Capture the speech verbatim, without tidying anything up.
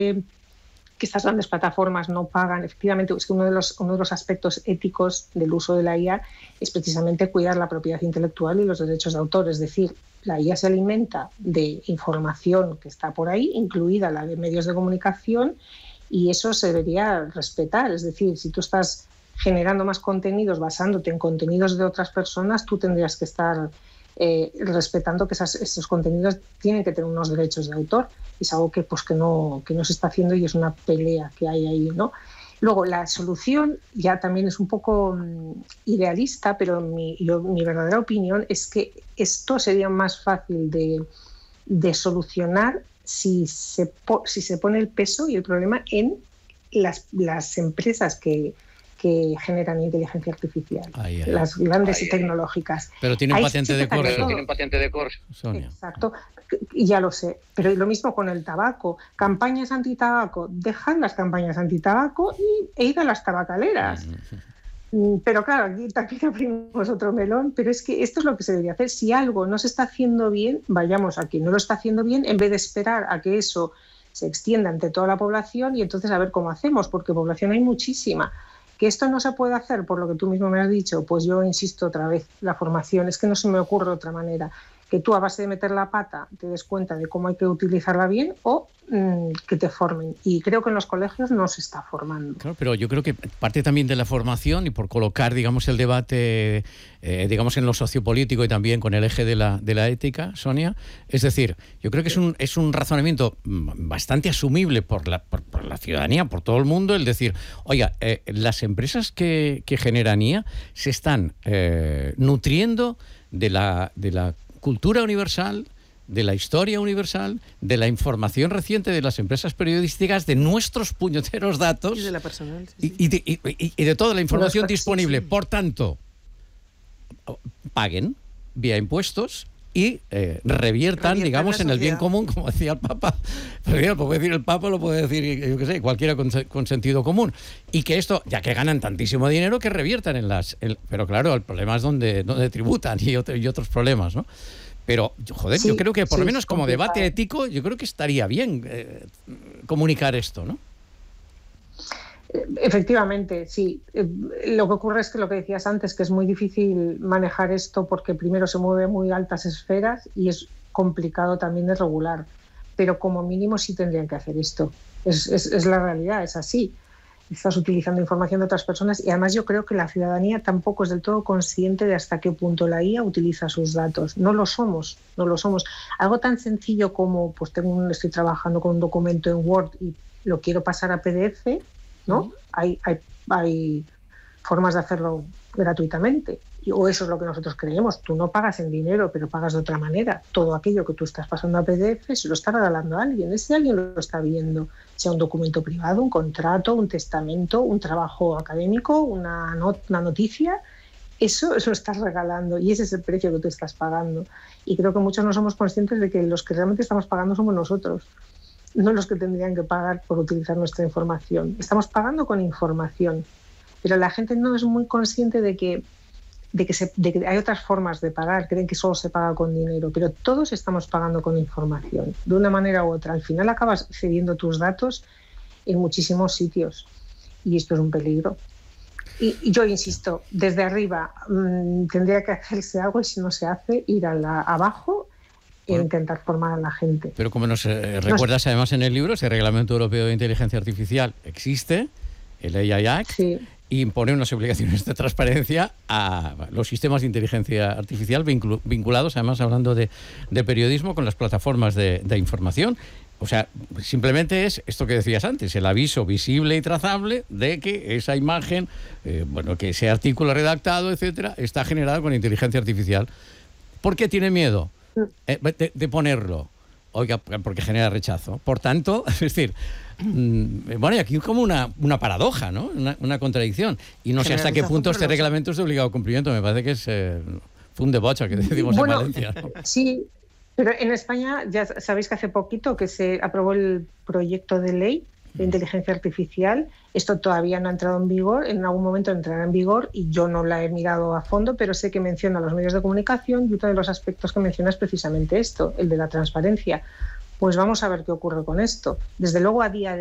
que estas grandes plataformas no pagan. Efectivamente, es que uno de los, uno de los aspectos éticos del uso de la I A es precisamente cuidar la propiedad intelectual y los derechos de autor. Es decir, la I A se alimenta de información que está por ahí, incluida la de medios de comunicación, y eso se debería respetar. Es decir, si tú estás generando más contenidos basándote en contenidos de otras personas, tú tendrías que estar eh, respetando que esas, esos contenidos tienen que tener unos derechos de autor. Es algo que, pues, que, no, que no se está haciendo y es una pelea que hay ahí, ¿no? Luego, la solución ya también es un poco um, idealista, pero mi, yo, mi verdadera opinión es que esto sería más fácil de, de solucionar si se, po, si se pone el peso y el problema en las, las empresas que, que generan inteligencia artificial, ay, ay, las grandes ay, y tecnológicas. Pero tienen Ahí patente de corso. Pero tienen patente de corso. Sonia. Exacto, y ya lo sé. Pero lo mismo con el tabaco. Campañas antitabaco, dejad las campañas antitabaco y e id a las tabacaleras. Uh-huh. Pero claro, aquí también abrimos otro melón, pero es que esto es lo que se debería hacer. Si algo no se está haciendo bien, vayamos a quien no lo está haciendo bien, en vez de esperar a que eso se extienda ante toda la población y entonces a ver cómo hacemos, porque población hay muchísima. ¿Que esto no se puede hacer por lo que tú mismo me has dicho? Pues yo insisto otra vez, la formación, es que no se me ocurre de otra manera. Que tú a base de meter la pata te des cuenta de cómo hay que utilizarla bien o mmm, que te formen. Y creo que en los colegios no se está formando. Claro, pero yo creo que parte también de la formación y por colocar, digamos, el debate, eh, digamos, en lo sociopolítico y también con el eje de la, de la ética, Sonia. Es decir, yo creo que es un, es un razonamiento bastante asumible por la, por, por la ciudadanía, por todo el mundo, el decir, oiga, eh, las empresas que, que generan I A se están eh, nutriendo de la, de la cultura universal, de la historia universal, de la información reciente de las empresas periodísticas, de nuestros puñeteros datos y de la personal, sí, sí. Y, y, de, y, y de toda la información disponible. Sí, sí. Por tanto, paguen vía impuestos y eh, reviertan, reviertan, digamos, en el bien común, como decía el Papa. Pero lo puede decir el Papa, lo puede decir, yo qué sé, cualquiera con, con sentido común. Y que esto, ya que ganan tantísimo dinero, que reviertan en las... En, pero claro, el problema es donde, donde tributan y, otro, y otros problemas, ¿no? Pero, joder, sí, yo creo que por sí, lo menos como complicado. Debate ético, yo creo que estaría bien eh, comunicar esto, ¿no? Efectivamente, sí. Lo que ocurre es que lo que decías antes, que es muy difícil manejar esto porque primero se mueve muy altas esferas y es complicado también de regular. Pero como mínimo sí tendrían que hacer esto. Es, es, es la realidad, es así. Estás utilizando información de otras personas y además yo creo que la ciudadanía tampoco es del todo consciente de hasta qué punto la I A utiliza sus datos. No lo somos, no lo somos. Algo tan sencillo como, pues tengo un, estoy trabajando con un documento en Word y lo quiero pasar a P D F, ¿no? Uh-huh. Hay, hay, hay formas de hacerlo gratuitamente. O eso es lo que nosotros creemos. Tú no pagas en dinero, pero pagas de otra manera. Todo aquello que tú estás pasando a P D F se lo está regalando a alguien. Ese alguien lo está viendo. Sea un documento privado, un contrato, un testamento, un trabajo académico, una, not- una noticia. Eso, eso lo estás regalando y ese es el precio que tú estás pagando. Y creo que muchos no somos conscientes de que los que realmente estamos pagando somos nosotros, no los que tendrían que pagar por utilizar nuestra información. Estamos pagando con información, pero la gente no es muy consciente de que De que, se, de que hay otras formas de pagar, creen que solo se paga con dinero, pero todos estamos pagando con información, de una manera u otra. Al final acabas cediendo tus datos en muchísimos sitios y esto es un peligro. Y, y yo insisto, desde arriba mmm, tendría que hacerse algo y si no se hace, ir a la, abajo e bueno, intentar formar a la gente. Pero como nos eh, recuerdas no, además en el libro, ese Reglamento Europeo de Inteligencia Artificial existe, el A I Act, sí. y impone unas obligaciones de transparencia a los sistemas de inteligencia artificial vinculados, además hablando de, de periodismo, con las plataformas de, de información. O sea, simplemente es esto que decías antes, el aviso visible y trazable de que esa imagen, eh, bueno, que ese artículo redactado, etcétera, está generado con inteligencia artificial. ¿Por qué tiene miedo eh, de, de ponerlo? Oiga, porque genera rechazo. Por tanto, es decir, bueno, y aquí es como una, una paradoja, ¿no? Una, una contradicción. Y no sé hasta qué punto este reglamento es de obligado cumplimiento. Me parece que es eh, fue un deboche que decimos bueno, en Valencia, ¿no? Sí, pero en España ya sabéis que hace poquito que se aprobó el proyecto de ley de inteligencia artificial. Esto todavía no ha entrado en vigor, en algún momento entrará en vigor y yo no la he mirado a fondo, pero sé que menciona los medios de comunicación y uno de los aspectos que menciona es precisamente esto, el de la transparencia. Pues vamos a ver qué ocurre con esto. Desde luego, a día de